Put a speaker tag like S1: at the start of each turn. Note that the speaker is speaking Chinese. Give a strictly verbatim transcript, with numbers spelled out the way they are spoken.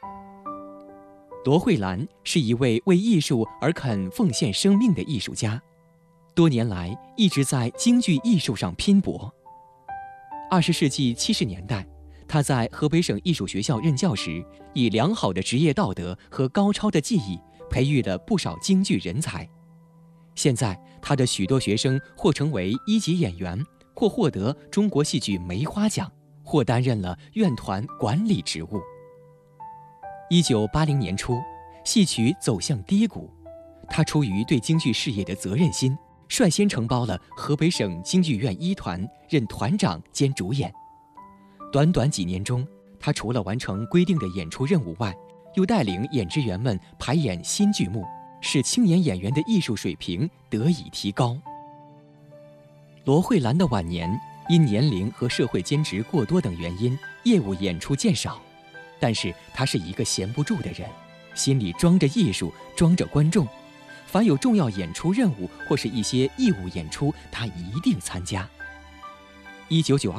S1: 罗慧兰是一位为艺术而肯奉献生命的艺术家，多年来一直在京剧艺术上拼搏。二十世纪七十年代，他在河北省艺术学校任教时，以良好的职业道德和高超的技艺，培育了不少京剧人才。现在，他的许多学生或成为一级演员，或获得中国戏剧梅花奖，或担任了院团管理职务。一九八零年初，戏曲走向低谷，他出于对京剧事业的责任心，率先承包了河北省京剧院一团，任团长兼主演。短短几年中，他除了完成规定的演出任务外，又带领演职员们排演新剧目，使青年演员的艺术水平得以提高。罗慧兰的晚年因年龄和社会兼职过多等原因，业务演出渐少，但是他是一个闲不住的人，心里装着艺术，装着观众，凡有重要演出任务或是一些义务演出，他一定参加。一九九二